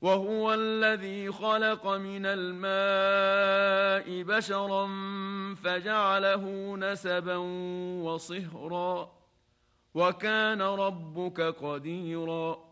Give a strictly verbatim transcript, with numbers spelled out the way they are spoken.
وهو الذي خلق من الماء بشرا فجعله نسبا وصهرا وكان ربك قديرا